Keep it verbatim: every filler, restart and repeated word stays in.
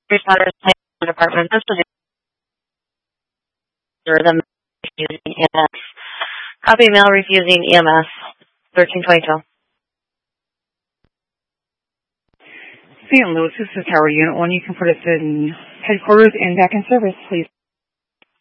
Responders Department. This is the refusing E M S. Copy mail refusing E M S. thirteen twenty-two. Saint Louis, this is Tower Unit one. You can put us in headquarters and back in service, please.